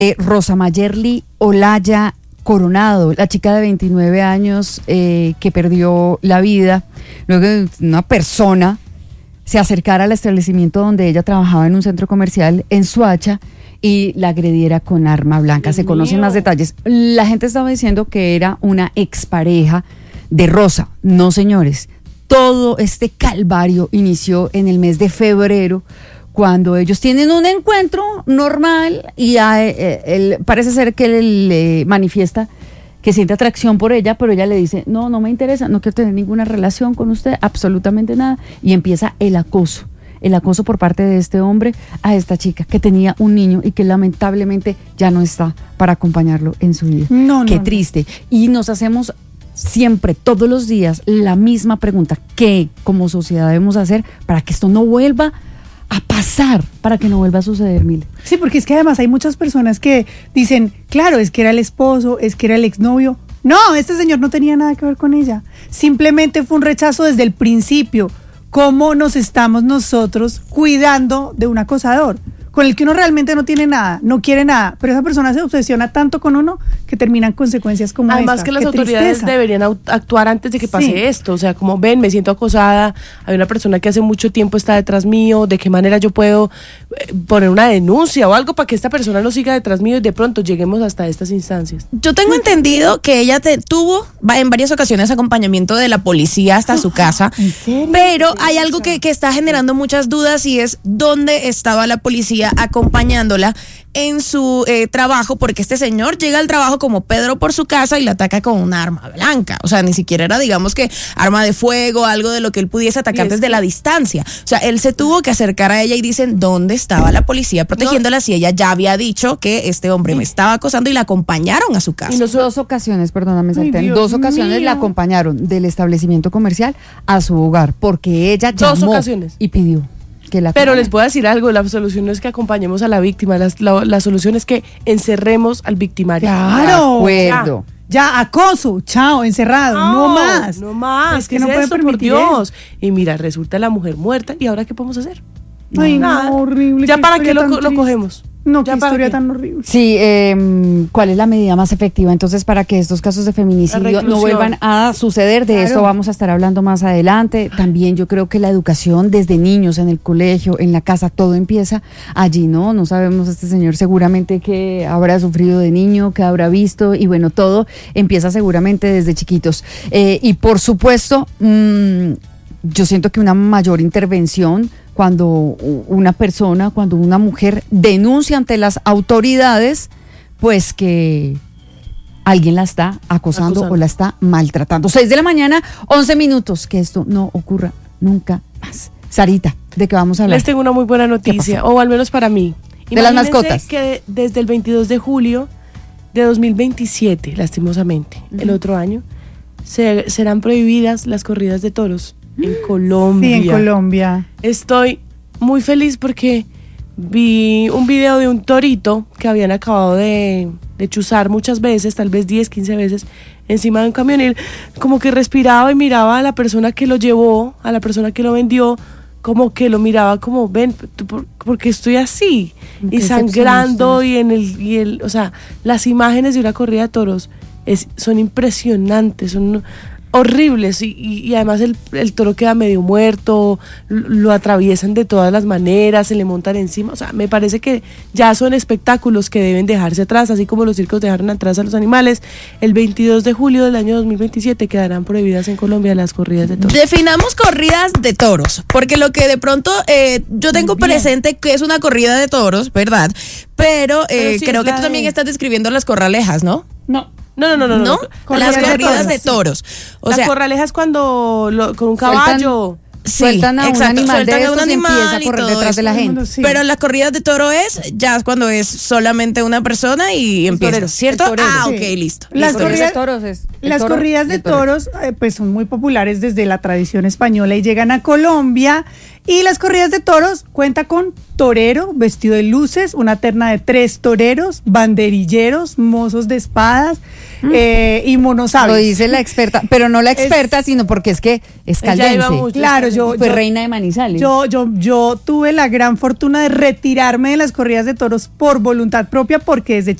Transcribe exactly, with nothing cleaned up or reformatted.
Eh, Rosa Mayerly Olaya Coronado, la chica de veintinueve años eh, que perdió la vida luego de una persona se acercara al establecimiento donde ella trabajaba en un centro comercial en Soacha y la agrediera con arma blanca. Dios se conocen mío. Más detalles. La gente estaba diciendo que era una expareja de Rosa. No, señores. Todo este calvario inició en el mes de febrero, cuando ellos tienen un encuentro normal y a, eh, él, parece ser que él le manifiesta que siente atracción por ella, pero ella le dice, no, no me interesa, no quiero tener ninguna relación con usted, absolutamente nada, y empieza el acoso, el acoso por parte de este hombre a esta chica que tenía un niño y que lamentablemente ya no está para acompañarlo en su vida. No, Qué no, triste. No. Y nos hacemos siempre, todos los días, la misma pregunta, ¿qué como sociedad debemos hacer para que esto no vuelva a pasar, para que no vuelva a suceder, Mile? Sí, porque es que además hay muchas personas que dicen, claro, es que era el esposo, es que era el exnovio. No, este señor no tenía nada que ver con ella. Simplemente fue un rechazo desde el principio. ¿Cómo nos estamos nosotros cuidando de un acosador? Con el que uno realmente no tiene nada, no quiere nada, pero esa persona se obsesiona tanto con uno que terminan consecuencias como Además esta. que las Qué autoridades tristeza. deberían actuar antes de que pase Sí. esto, o sea, como ven, me siento acosada, hay una persona que hace mucho tiempo está detrás mío, ¿de qué manera yo puedo eh, poner una denuncia o algo para que esta persona no siga detrás mío y de pronto lleguemos hasta estas instancias? Yo tengo entendido que ella te, tuvo va, en varias ocasiones acompañamiento de la policía hasta su casa, ¿En serio? pero hay algo que, que está generando muchas dudas y es dónde estaba la policía acompañándola en su eh, trabajo, porque este señor llega al trabajo como Pedro por su casa y la ataca con una arma blanca, o sea, ni siquiera era, digamos que arma de fuego, algo de lo que él pudiese atacar desde la distancia, o sea, él se tuvo que acercar a ella y dicen, ¿dónde estaba la policía protegiéndola no. si ella ya había dicho que este hombre me estaba acosando y la acompañaron a su casa? Y no dos ocasiones, perdóname, Salten, Dios dos ocasiones mío. la acompañaron del establecimiento comercial a su hogar, porque ella llamó Dos ocasiones. y pidió que la Pero acompañara. les puedo decir algo, la solución no es que acompañemos a la víctima, la, la, la solución es que encerremos al victimario. Claro. De acuerdo. Ya, acoso, chao, encerrado, no, no más. No más, es que ¿qué no es puede esto, por permitir Dios? eso. Y mira, resulta la mujer muerta, ¿y ahora qué podemos hacer? Ay, Nada. no, horrible. ¿Ya qué para qué historia lo, tan lo triste. cogemos? No, qué ¿Ya para historia qué? tan horrible. Sí, eh, ¿cuál es la medida más efectiva entonces para que estos casos de feminicidio La no reclusión. vuelvan a suceder? De Claro. esto vamos a estar hablando más adelante. También yo creo que la educación desde niños, en el colegio, en la casa, todo empieza allí, ¿no? No sabemos este señor seguramente qué habrá sufrido de niño, qué habrá visto, y bueno, todo empieza seguramente desde chiquitos. Eh, y por supuesto, mmm, yo siento que una mayor intervención cuando una persona, cuando una mujer denuncia ante las autoridades, pues que alguien la está acosando, acosando o la está maltratando. seis de la mañana, once minutos, que esto no ocurra nunca más. Sarita, ¿de qué vamos a hablar? Les tengo una muy buena noticia, o al menos para mí. De las mascotas. Que desde el veintidós de julio de dos mil veintisiete, lastimosamente, uh-huh. el otro año, se, serán prohibidas las corridas de toros. En Colombia. Sí, en Colombia. Estoy muy feliz porque vi un video de un torito que habían acabado de, de chuzar muchas veces, tal vez diez, quince veces, encima de un camión. Y él como que respiraba y miraba a la persona que lo llevó, a la persona que lo vendió, como que lo miraba como, ven, ¿por, ¿por qué estoy así? Y sangrando y en el, y el, o sea, las imágenes de una corrida de toros es, son impresionantes, son horribles y, y, y además el, el toro queda medio muerto, lo, lo atraviesan de todas las maneras, se le montan encima, o sea, me parece que ya son espectáculos que deben dejarse atrás, así como los circos dejaron atrás a los animales. El veintidós de julio del año dos mil veintisiete quedarán prohibidas en Colombia las corridas de toros. Definamos corridas de toros, porque lo que de pronto eh, yo tengo Bien. presente que es una corrida de toros, ¿verdad? Pero, eh, Pero sí creo que tú de... también estás describiendo las corralejas, ¿no? No. No, no, no, no. ¿No? no. Las corridas corridas de de toros. O Las sea, corralejas cuando lo, con un caballo. Sí, sueltan a exacto, un animal sueltan de a un estos y animal empieza a correr detrás eso. de la gente. Sí. Pero las corridas de toro es ya cuando es solamente una persona y El empieza, torero, ¿cierto? el torero, ah, sí. ok, listo. Las listo. corridas de toros es El Las toro corridas y de el torero. toros eh, pues son muy populares desde la tradición española y llegan a Colombia. Y las corridas de toros cuenta con torero vestido de luces, una terna de tres toreros, banderilleros, mozos de espadas eh, y Lo monosabios. dice la experta, pero no la experta, sino porque es que es Ella iba caldense. mucho. Claro, yo, Fue yo- reina de Manizales. Yo, yo, yo tuve la gran fortuna de retirarme de las corridas de toros por voluntad propia porque desde